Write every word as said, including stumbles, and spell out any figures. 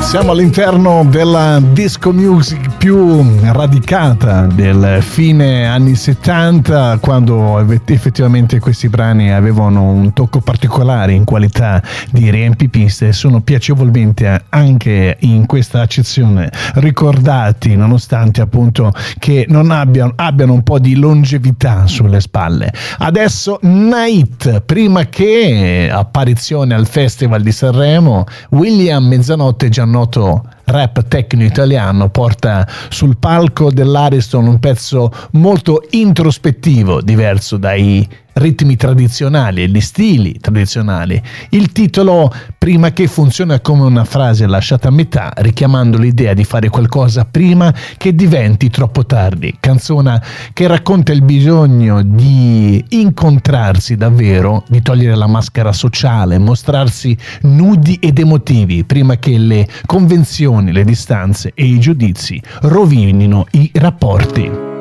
Siamo all'interno della disco music più radicata del fine anni settanta, quando effettivamente questi brani avevano un tocco particolare in qualità di riempipiste e sono piacevolmente anche in questa accezione ricordati, nonostante appunto che non abbiano, abbiano un po' di longevità sulle spalle. Adesso Night, prima che apparizione al Festival di Sanremo, William Mezzanotte, già noto rap tecno italiano, porta sul palco dell'Ariston un pezzo molto introspettivo, diverso dai ritmi tradizionali e gli stili tradizionali. Il titolo Prima che funziona come una frase lasciata a metà, richiamando l'idea di fare qualcosa prima che diventi troppo tardi. Canzone che racconta il bisogno di incontrarsi davvero, di togliere la maschera sociale, mostrarsi nudi ed emotivi prima che le convenzioni, le distanze e i giudizi rovinino i rapporti.